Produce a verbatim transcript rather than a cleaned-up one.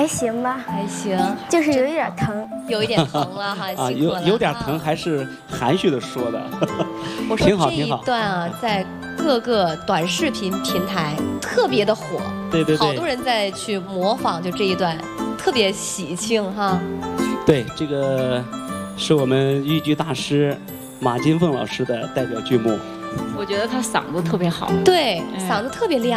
还行吧， 还行， 就是有一点疼， 有一点疼了哈， 啊， 辛苦了。 有有点疼，还是含蓄的说的。 我说挺好这一挺好段啊，在各个短视频平台特别的火， 对对对， 好多人在去模仿，就这一段特别喜庆哈。 对，这个是我们豫剧大师马金凤老师的代表剧目。 我觉得他嗓子特别好， 对， 哎嗓子特别亮。